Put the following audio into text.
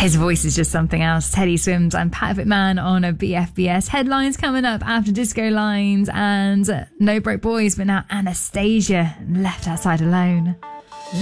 His voice is just something else. Teddy Swims and Perfect Man on a BFBS. Headlines coming up after Disco Lines and No Broke Boys, but now Anastasia, Left Outside Alone.